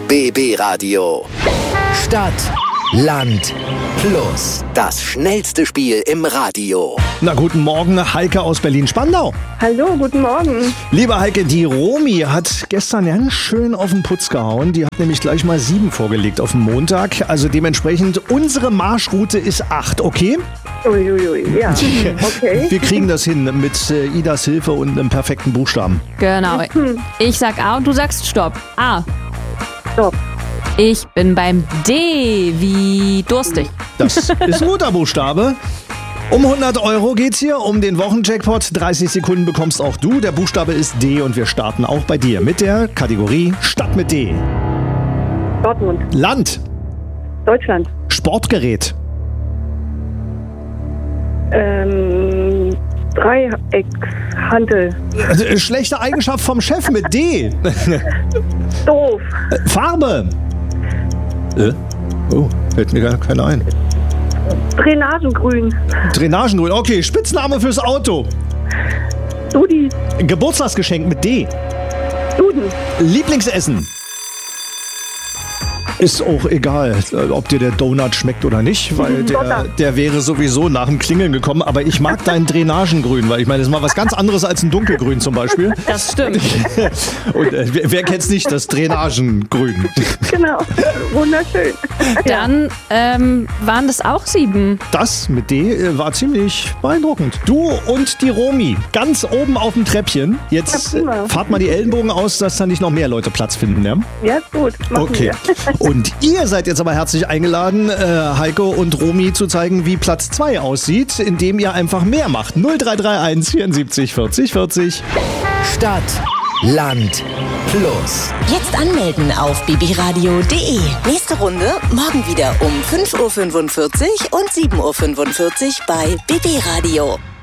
BB Radio. Stadt, Land, Plus. Das schnellste Spiel im Radio. Na, guten Morgen, Heike aus Berlin-Spandau. Hallo, guten Morgen. Liebe Heike, die Romy hat gestern ganz schön auf den Putz gehauen. Die hat nämlich gleich mal 7 vorgelegt auf den Montag. Also dementsprechend, unsere Marschroute ist 8, okay? Uiuiui, ja. Okay. Wir kriegen das hin mit Idas Hilfe und einem perfekten Buchstaben. Genau. Ich sag A und du sagst Stopp. A. Stopp. Ich bin beim D wie durstig. Das ist ein guter Buchstabe. Um 100 € geht's hier, um den Wochenjackpot. 30 Sekunden bekommst auch du. Der Buchstabe ist D und wir starten auch bei dir mit der Kategorie Stadt mit D. Dortmund. Land. Deutschland. Sportgerät. Dreieckshantel. Schlechte Eigenschaft vom Chef mit D. Doof. Farbe. Oh, fällt mir gar keiner ein. Drainagengrün. Drainagengrün. Okay, Spitzname fürs Auto. Dudi. Geburtstagsgeschenk mit D. Duden. Lieblingsessen. Ist auch egal, ob dir der Donut schmeckt oder nicht, weil der wäre sowieso nach dem Klingeln gekommen. Aber ich mag dein Drainagengrün, weil ich meine, das ist mal was ganz anderes als ein Dunkelgrün zum Beispiel. Das stimmt. Und wer kennt's nicht, das Drainagengrün? Genau, wunderschön. Dann waren das auch 7. Das mit D war ziemlich beeindruckend. Du und die Romy, ganz oben auf dem Treppchen. Jetzt Ja, prima. fahrt mal die Ellenbogen aus, dass da nicht noch mehr Leute Platz finden. Ja? Ja, ist gut. Machen Okay. wir. Und ihr seid jetzt aber herzlich eingeladen, Heiko und Romy zu zeigen, wie Platz 2 aussieht, indem ihr einfach mehr macht. 0331 74 40 40. Stadt, Land, Plus. Jetzt anmelden auf bbradio.de. Nächste Runde morgen wieder um 5.45 Uhr und 7.45 Uhr bei BB Radio.